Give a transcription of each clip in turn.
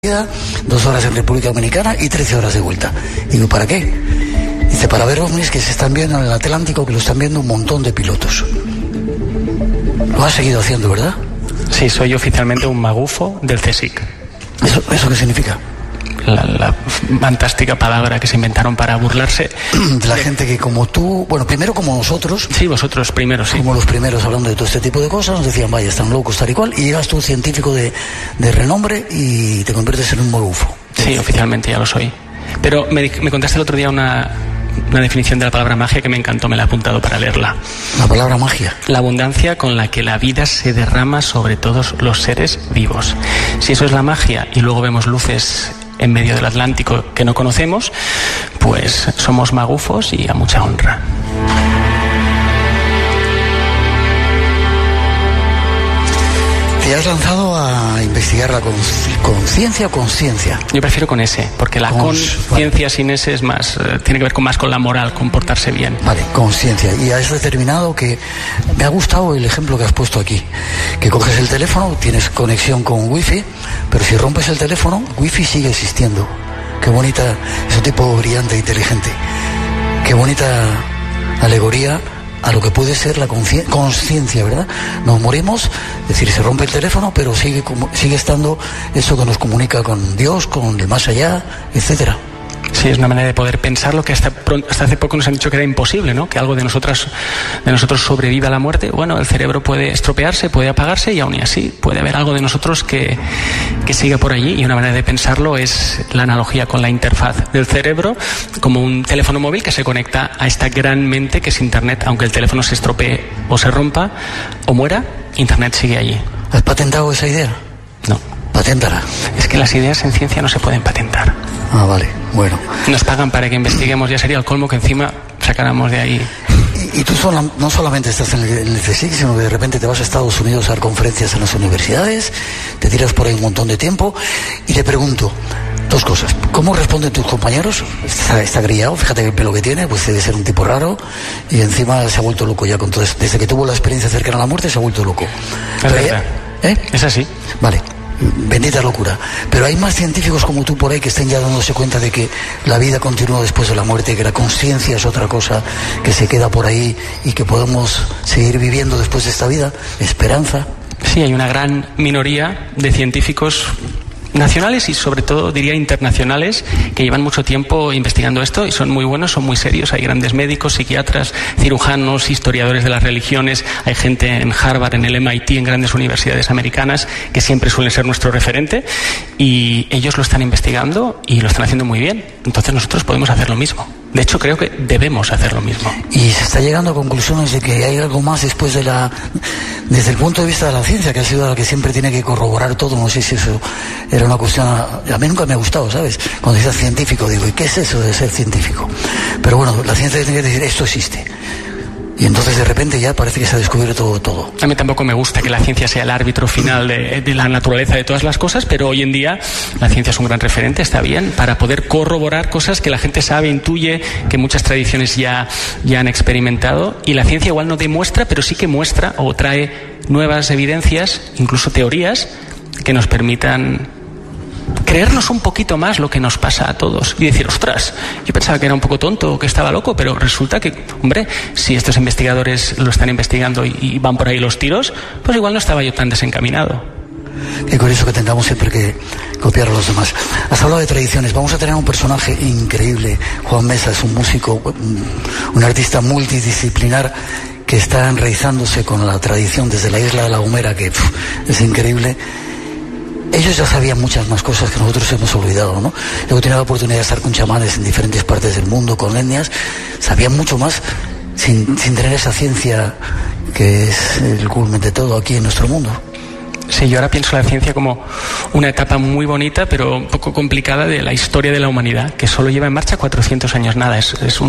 2 horas en República Dominicana y 13 horas de vuelta. Digo, ¿para qué? Dice, para ver ovnis que se están viendo en el Atlántico, que lo están viendo un montón de pilotos. Lo has seguido haciendo, ¿verdad? Sí, soy oficialmente un magufo del CSIC. ¿Eso qué significa? La fantástica palabra que se inventaron para burlarse de la gente que como tú, bueno, primero como nosotros. Sí, vosotros primero, sí. Como los primeros hablando de todo este tipo de cosas, nos decían, vaya, están locos, tal y cual, y llegas tú científico de renombre y te conviertes en un magufo. Sí, oficialmente ya lo soy. Pero me contaste el otro día una definición de la palabra magia que me encantó, me la he apuntado para leerla. La palabra magia. La abundancia con la que la vida se derrama sobre todos los seres vivos. Si eso es la magia y luego vemos luces en medio del Atlántico que no conocemos, pues somos magufos y a mucha honra. ¿Te has lanzado a investigar la conciencia o consciencia? Yo prefiero con ese, porque la conciencia sin ese es más, tiene que ver más con la moral, con portarse bien. Vale, conciencia. Y has determinado que, me ha gustado el ejemplo que has puesto aquí, que coges el teléfono, tienes conexión con wifi, pero si rompes el teléfono, wifi sigue existiendo. Qué bonita, es un tipo brillante e inteligente. Qué bonita alegoría a lo que puede ser la conciencia, ¿verdad? Nos morimos, es decir, se rompe el teléfono, pero sigue estando eso que nos comunica con Dios, con el más allá, etcétera. Sí, es una manera de poder pensar lo que hasta hace poco nos han dicho que era imposible, ¿no? Que algo de nosotros sobreviva a la muerte. Bueno, el cerebro puede estropearse, puede apagarse y aún así puede haber algo de nosotros que siga por allí, y una manera de pensarlo es la analogía con la interfaz del cerebro como un teléfono móvil que se conecta a esta gran mente que es Internet. Aunque el teléfono se estropee o se rompa o muera, Internet sigue allí. ¿Has patentado esa idea? No. Paténtala. Es que las ideas en ciencia no se pueden patentar. Ah, vale, bueno. Nos pagan para que investiguemos, ya sería el colmo que encima sacáramos de ahí. Y tú no solamente estás en el CSIC, sino que de repente te vas a Estados Unidos a dar conferencias en las universidades, te tiras por ahí un montón de tiempo, y te pregunto 2 cosas. ¿Cómo responden tus compañeros? Está grillado, fíjate el pelo que tiene, pues debe ser un tipo raro, y encima se ha vuelto loco ya con todo esto. Desde que tuvo la experiencia cercana a la muerte se ha vuelto loco. Es verdad. Es así. Vale. Bendita locura. Pero hay más científicos como tú por ahí que estén ya dándose cuenta de que la vida continúa después de la muerte, que la conciencia es otra cosa que se queda por ahí y que podemos seguir viviendo después de esta vida. Esperanza. Sí, hay una gran minoría de científicos nacionales y sobre todo diría internacionales que llevan mucho tiempo investigando esto y son muy buenos, son muy serios. Hay grandes médicos, psiquiatras, cirujanos, historiadores de las religiones, hay gente en Harvard, en el MIT, en grandes universidades americanas que siempre suelen ser nuestro referente, y ellos lo están investigando y lo están haciendo muy bien. Entonces nosotros podemos hacer lo mismo. De hecho, creo que debemos hacer lo mismo. Y se está llegando a conclusiones de que hay algo más después desde el punto de vista de la ciencia, que ha sido la que siempre tiene que corroborar todo. No sé si eso era una cuestión, a mí nunca me ha gustado, ¿sabes? Cuando dices científico, digo, ¿y qué es eso de ser científico? Pero bueno, la ciencia tiene que decir, esto existe. Y entonces de repente ya parece que se ha descubierto todo. A mí tampoco me gusta que la ciencia sea el árbitro final de la naturaleza de todas las cosas, pero hoy en día la ciencia es un gran referente, está bien, para poder corroborar cosas que la gente sabe, intuye, que muchas tradiciones ya han experimentado. Y la ciencia igual no demuestra, pero sí que muestra o trae nuevas evidencias, incluso teorías, que nos permitan creernos un poquito más lo que nos pasa a todos y decir, ostras, yo pensaba que era un poco tonto o que estaba loco, pero resulta que, hombre, si estos investigadores lo están investigando y van por ahí los tiros, pues igual no estaba yo tan desencaminado. Qué curioso que tengamos siempre que copiar a los demás. Has hablado de tradiciones. Vamos a tener un personaje increíble. Juan Mesa es un músico, un artista multidisciplinar que está enraizándose con la tradición desde la isla de La Gomera, que es increíble. Ellos ya sabían muchas más cosas que nosotros hemos olvidado, ¿no? Yo he tenido la oportunidad de estar con chamanes en diferentes partes del mundo, con etnias. Sabían mucho más sin tener esa ciencia que es el culmen de todo aquí en nuestro mundo. Sí, yo ahora pienso la ciencia como una etapa muy bonita, pero un poco complicada de la historia de la humanidad, que solo lleva en marcha 400 años nada.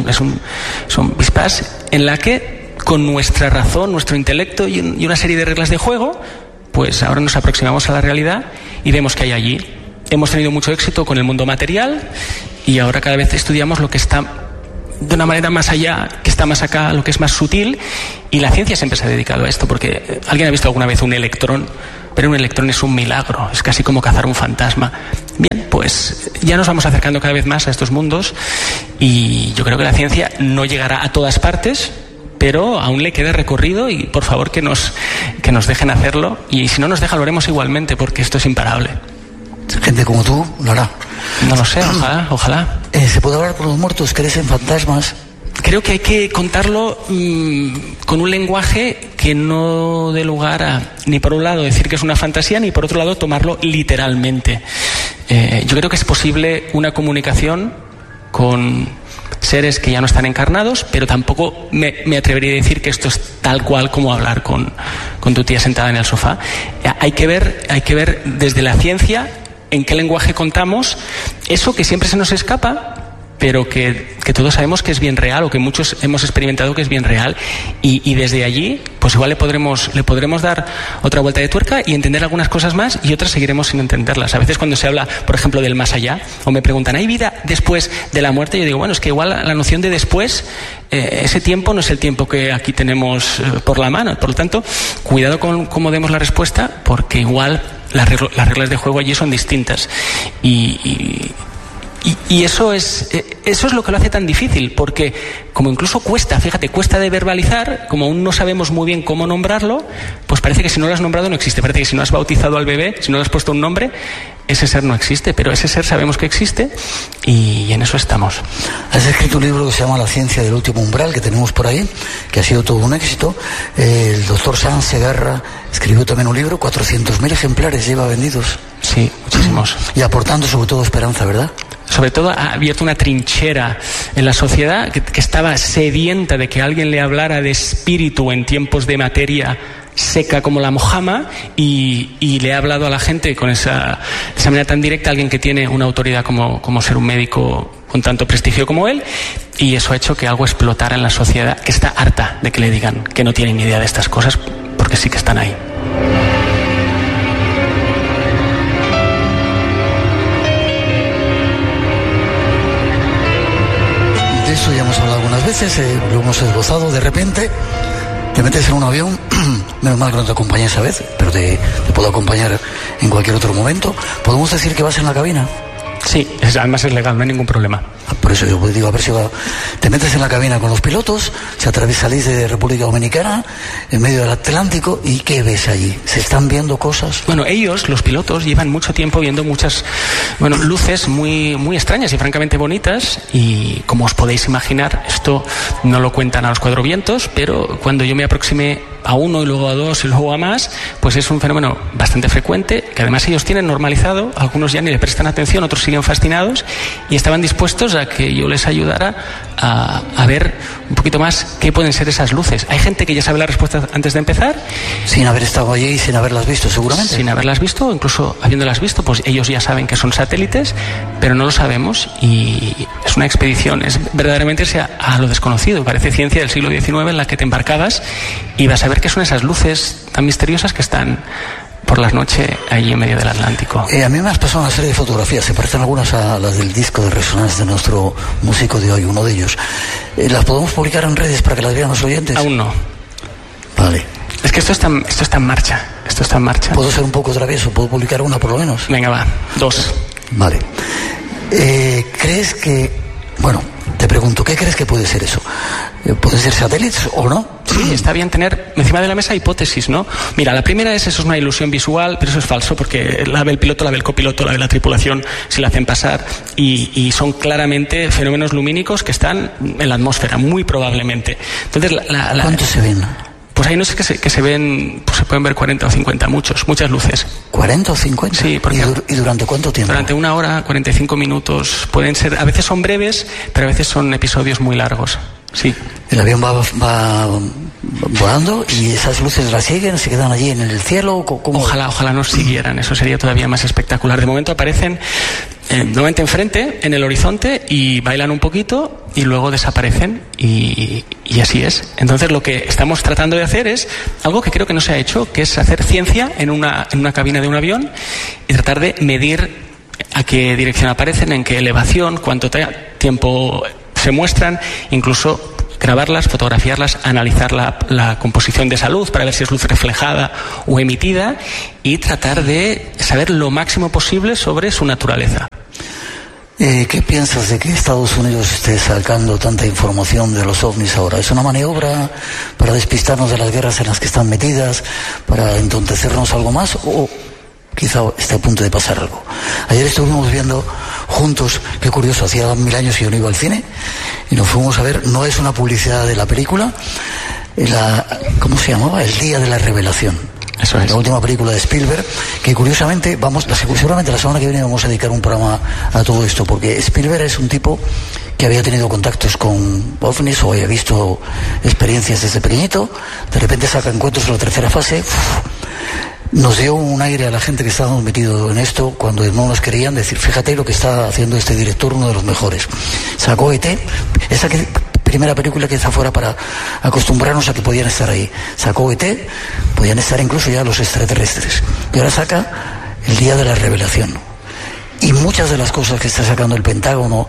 Son vispas en la que, con nuestra razón, nuestro intelecto y una serie de reglas de juego, pues ahora nos aproximamos a la realidad y vemos que hay allí. Hemos tenido mucho éxito con el mundo material y ahora cada vez estudiamos lo que está de una manera más allá, que está más acá, lo que es más sutil, y la ciencia siempre se ha dedicado a esto, porque ¿alguien ha visto alguna vez un electrón ver un electrón es un milagro, es casi como cazar un fantasma. Bien, pues ya nos vamos acercando cada vez más a estos mundos y yo creo que la ciencia no llegará a todas partes, pero aún le queda recorrido y por favor que nos dejen hacerlo, y si no nos dejan lo haremos igualmente porque esto es imparable. Gente como tú lo hará. No lo sé, ojalá. ¿Se puede hablar con los muertos? ¿Crees en fantasmas? Creo que hay que contarlo con un lenguaje que no dé lugar a, ni por un lado decir que es una fantasía, ni por otro lado tomarlo literalmente. Yo creo que es posible una comunicación con seres que ya no están encarnados, pero tampoco me atrevería a decir que esto es tal cual como hablar con tu tía sentada en el sofá. Hay que ver desde la ciencia en qué lenguaje contamos eso que siempre se nos escapa, pero que todos sabemos que es bien real, o que muchos hemos experimentado que es bien real, y desde allí pues igual le podremos dar otra vuelta de tuerca y entender algunas cosas más, y otras seguiremos sin entenderlas. A veces cuando se habla, por ejemplo, del más allá, o me preguntan, ¿hay vida después de la muerte? Yo digo, bueno, es que igual la noción de después, ese tiempo no es el tiempo que aquí tenemos por la mano. Por lo tanto, cuidado con cómo demos la respuesta, porque igual las reglas de juego allí son distintas, y eso es lo que lo hace tan difícil, porque como incluso cuesta de verbalizar, como aún no sabemos muy bien cómo nombrarlo, pues parece que si no lo has nombrado no existe. Parece que si no has bautizado al bebé, si no le has puesto un nombre, ese ser no existe, pero ese ser sabemos que existe, y en eso estamos. Has escrito un libro que se llama La ciencia del último umbral, que tenemos por ahí, que ha sido todo un éxito. El doctor Sanz Segarra escribió también un libro, 400.000 ejemplares lleva vendidos. Sí, muchísimos. Y aportando sobre todo esperanza, ¿verdad? Sobre todo ha abierto una trinchera en la sociedad que estaba sedienta de que alguien le hablara de espíritu en tiempos de materia seca como la mojama, y le ha hablado a la gente con esa manera tan directa, alguien que tiene una autoridad como ser un médico con tanto prestigio como él, y eso ha hecho que algo explotara en la sociedad, que está harta de que le digan que no tienen ni idea de estas cosas, porque sí que están ahí. De eso ya hemos hablado algunas veces, lo hemos esbozado. De repente te metes en un avión, menos mal que no te acompañé esa vez, pero te puedo acompañar en cualquier otro momento. ¿Podemos decir que vas en la cabina? Sí, además es legal, no hay ningún problema. Por eso yo digo, a ver si te metes en la cabina con los pilotos, salís de República Dominicana, en medio del Atlántico, ¿y qué ves allí? ¿Se están viendo cosas? Bueno, ellos, los pilotos, llevan mucho tiempo viendo muchas luces muy, muy extrañas y francamente bonitas, y como os podéis imaginar, esto no lo cuentan a los cuatro vientos, pero cuando yo me aproximé a uno y luego a dos y luego a más, pues es un fenómeno bastante frecuente, que además ellos tienen normalizado. Algunos ya ni le prestan atención, otros siguen fascinados, y estaban dispuestos a que yo les ayudara a ver un poquito más qué pueden ser esas luces. Hay gente que ya sabe la respuesta antes de empezar, sin haber estado allí y sin haberlas visto, seguramente. Sin haberlas visto, incluso habiéndolas visto, pues ellos ya saben que son satélites, pero no lo sabemos, y es una expedición, es verdaderamente irse a lo desconocido. Parece ciencia del siglo XIX en la que te embarcabas y vas a ver qué son esas luces tan misteriosas que están por la noche ahí en medio del Atlántico. A mí me has pasado una serie de fotografías, se parecen algunas a las del disco de Resonance de nuestro músico de hoy, uno de ellos. ¿Las podemos publicar en redes para que las vean los oyentes? Aún no. Vale. Es que esto está en marcha. ¿Puedo ser un poco travieso? ¿Puedo publicar una por lo menos? Venga, va. 2. Vale. ¿Crees que... Bueno, te pregunto, ¿qué crees que puede ser eso? ¿Pueden ser satélites o no? Sí, está bien tener encima de la mesa hipótesis, ¿no? Mira, la primera eso es una ilusión visual, pero eso es falso, porque la ve el piloto, la ve el copiloto, la ve la tripulación, se la hacen pasar, y son claramente fenómenos lumínicos que están en la atmósfera, muy probablemente. Entonces, ¿cuántos se ven? Pues hay noches que se ven, pues se pueden ver 40 o 50, muchas luces. ¿40 o 50? Sí, porque ¿Y durante cuánto tiempo? Durante 1 hora, 45 minutos. Pueden ser, a veces son breves, pero a veces son episodios muy largos. Sí. El avión va volando y esas luces las siguen, se quedan allí en el cielo. ¿Cómo? Ojalá nos siguieran, eso sería todavía más espectacular. De momento aparecen nuevamente enfrente, en el horizonte, y bailan un poquito y luego desaparecen, y así es. Entonces lo que estamos tratando de hacer es algo que creo que no se ha hecho, que es hacer ciencia en una cabina de un avión y tratar de medir a qué dirección aparecen, en qué elevación, cuánto tiempo se muestran, incluso grabarlas, fotografiarlas, analizar la composición de esa luz para ver si es luz reflejada o emitida y tratar de saber lo máximo posible sobre su naturaleza. ¿Qué piensas de que Estados Unidos esté sacando tanta información de los ovnis ahora? ¿Es una maniobra para despistarnos de las guerras en las que están metidas, para entontecernos algo más, o quizá esté a punto de pasar algo? Ayer estuvimos viendo juntos, qué curioso, hacía 1000 años que yo no iba al cine, y nos fuimos a ver, no es una publicidad de la película, ¿cómo se llamaba? El Día de la Revelación. Eso es. La última película de Spielberg, que curiosamente, seguramente la semana que viene vamos a dedicar un programa a todo esto, porque Spielberg es un tipo que había tenido contactos con ovnis o había visto experiencias desde pequeñito, de repente saca Encuentros en la tercera fase. Nos dio un aire a la gente que estábamos metido en esto cuando no nos querían decir, fíjate lo que está haciendo este director, uno de los mejores. Sacó ET, esa primera película que está fuera para acostumbrarnos a que podían estar ahí. Sacó ET, podían estar incluso ya los extraterrestres. Y ahora saca El Día de la Revelación. Y muchas de las cosas que está sacando el Pentágono,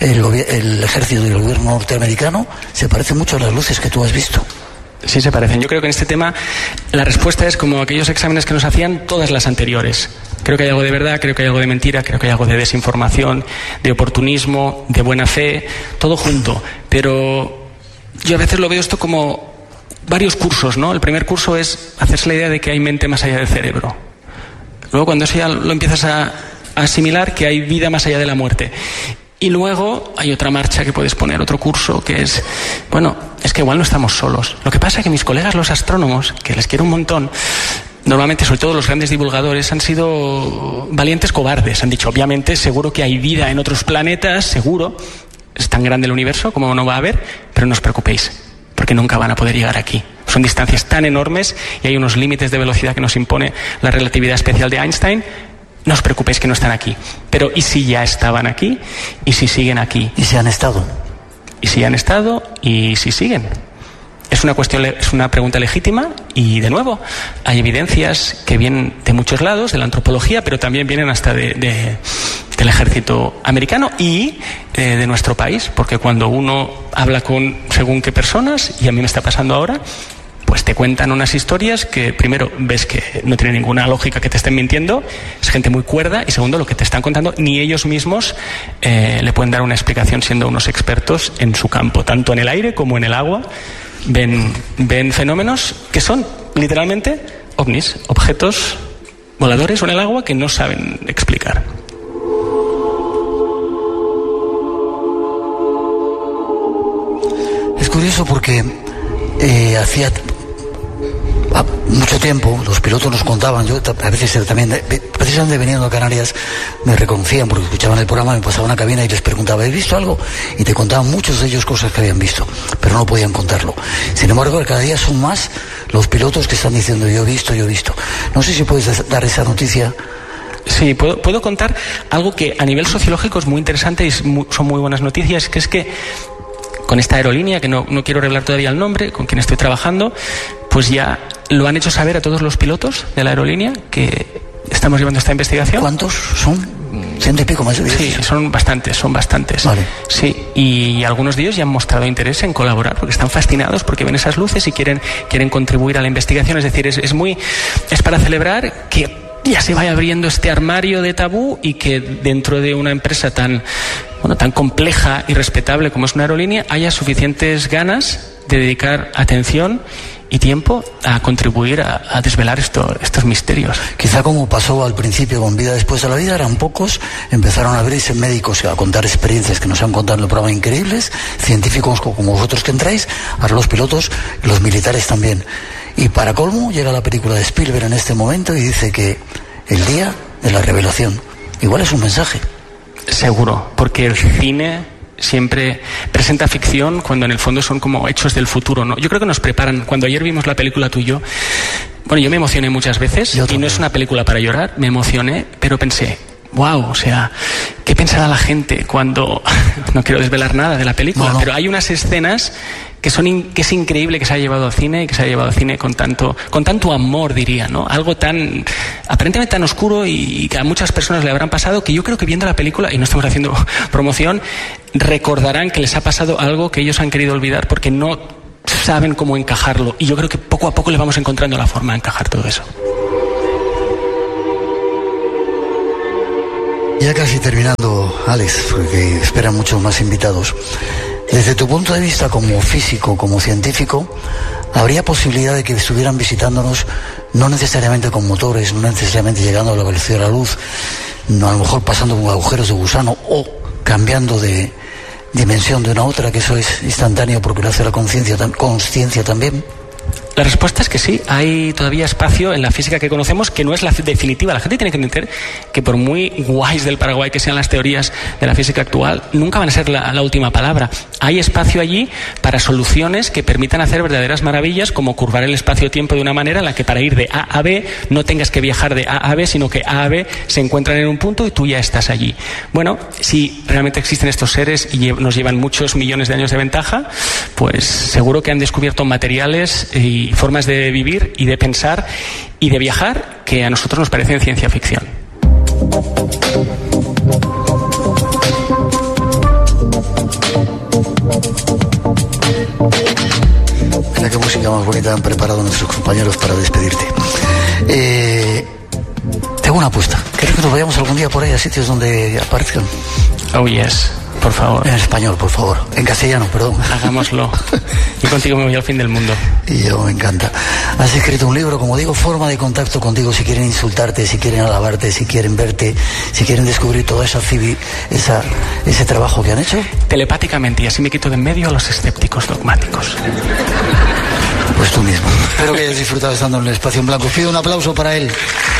el ejército y el gobierno norteamericano, se parecen mucho a las luces que tú has visto. Sí, se parecen. Yo creo que en este tema la respuesta es como aquellos exámenes que nos hacían todas las anteriores. Creo que hay algo de verdad, creo que hay algo de mentira, creo que hay algo de desinformación, de oportunismo, de buena fe, todo junto. Pero yo a veces lo veo esto como varios cursos, ¿no? El primer curso es hacerse la idea de que hay mente más allá del cerebro. Luego, cuando eso ya lo empiezas a asimilar, que hay vida más allá de la muerte. Y luego hay otra marcha que puedes poner, otro curso, que es, bueno, es que igual no estamos solos. Lo que pasa es que mis colegas los astrónomos, que les quiero un montón, normalmente, sobre todo los grandes divulgadores, han sido valientes cobardes. Han dicho, obviamente, seguro que hay vida en otros planetas, seguro. Es tan grande el universo como no va a haber, pero no os preocupéis, porque nunca van a poder llegar aquí. Son distancias tan enormes y hay unos límites de velocidad que nos impone la relatividad especial de Einstein. No os preocupéis que no están aquí. Pero ¿y si ya estaban aquí? ¿Y si siguen aquí? ¿Y si han estado? ¿Y si han estado? ¿Y si siguen? Es una pregunta legítima y, de nuevo, hay evidencias que vienen de muchos lados, de la antropología, pero también vienen hasta del ejército americano y de nuestro país, porque cuando uno habla con según qué personas, y a mí me está pasando ahora, pues te cuentan unas historias que, primero, ves que no tiene ninguna lógica que te estén mintiendo, es gente muy cuerda, y segundo, lo que te están contando, ni ellos mismos le pueden dar una explicación siendo unos expertos en su campo, tanto en el aire como en el agua. Ven fenómenos que son, literalmente, ovnis, objetos voladores o en el agua que no saben explicar. Es curioso porque hacía mucho tiempo los pilotos nos contaban, yo a veces también, precisamente veniendo a Canarias, me reconocían porque escuchaban el programa, me pasaba a una cabina y les preguntaba, ¿habéis visto algo? Y te contaban muchos de ellos cosas que habían visto, pero no podían contarlo. Sin embargo, cada día son más los pilotos que están diciendo, yo he visto. No sé si puedes dar esa noticia. Sí, puedo contar algo que a nivel sociológico es muy interesante y son muy buenas noticias, que es que con esta aerolínea, que no quiero revelar todavía el nombre, con quien estoy trabajando, pues ya lo han hecho saber a todos los pilotos de la aerolínea que estamos llevando esta investigación. ¿Cuántos son? 100 y pico más de 10. Sí, son bastantes. Vale. Sí, y algunos de ellos ya han mostrado interés en colaborar porque están fascinados porque ven esas luces y quieren contribuir a la investigación. Es decir, es para celebrar que ya se vaya abriendo este armario de tabú y que dentro de una empresa tan compleja y respetable como es una aerolínea haya suficientes ganas de dedicar atención y tiempo a contribuir a desvelar estos misterios. Quizá como pasó al principio con Vida Después de la Vida, eran pocos, empezaron a abrirse médicos a contar experiencias que nos han contado en el programa increíbles, científicos como vosotros que entráis, ahora los pilotos y los militares también. Y para colmo llega la película de Spielberg en este momento y dice que el Día de la Revelación. Igual es un mensaje. Seguro, porque el cine siempre presenta ficción cuando en el fondo son como hechos del futuro, ¿no? Yo creo que nos preparan. Cuando ayer vimos la película tú y yo, bueno, yo me emocioné muchas veces y no es una película para llorar, me emocioné, pero pensé, wow, o sea, ¿qué pensará la gente cuando... No quiero desvelar nada de la película, pero hay unas escenas que es increíble que se haya llevado al cine y que se haya llevado al cine con tanto amor, diría, ¿no? Algo tan aparentemente tan oscuro y que a muchas personas le habrán pasado, que yo creo que viendo la película, y no estamos haciendo promoción, recordarán que les ha pasado algo que ellos han querido olvidar porque no saben cómo encajarlo, y yo creo que poco a poco les vamos encontrando la forma de encajar todo eso. Ya casi terminando, Alex, porque esperan muchos más invitados. Desde tu punto de vista como físico, como científico, ¿habría posibilidad de que estuvieran visitándonos, no necesariamente con motores, no necesariamente llegando a la velocidad de la luz, no, a lo mejor pasando con agujeros de gusano o cambiando de dimensión de una a otra, que eso es instantáneo porque lo hace la consciencia también? La respuesta es que sí, hay todavía espacio en la física que conocemos que no es la definitiva. La gente tiene que entender que por muy guays del Paraguay que sean las teorías de la física actual, nunca van a ser la última palabra. Hay espacio allí para soluciones que permitan hacer verdaderas maravillas, como curvar el espacio-tiempo de una manera en la que para ir de A a B no tengas que viajar de A a B, sino que A a B se encuentran en un punto y tú ya estás allí. Bueno, si realmente existen estos seres y nos llevan muchos millones de años de ventaja, pues seguro que han descubierto materiales y formas de vivir y de pensar y de viajar que a nosotros nos parecen ciencia ficción. Mira qué música más bonita han preparado nuestros compañeros para despedirte. Tengo una apuesta. ¿Quieres que nos vayamos algún día por ahí a sitios donde aparezcan? Oh, yes. Por favor. En español, por favor. En castellano, perdón. Hagámoslo. Y contigo me voy al fin del mundo. Y yo, me encanta. Has escrito un libro, como digo, forma de contacto contigo. Si quieren insultarte, si quieren alabarte, si quieren verte, si quieren descubrir todo ese trabajo que han hecho. Telepáticamente, y así me quito de en medio a los escépticos dogmáticos. Pues tú mismo. Espero que hayas disfrutado estando en el espacio en blanco. Pido un aplauso para él.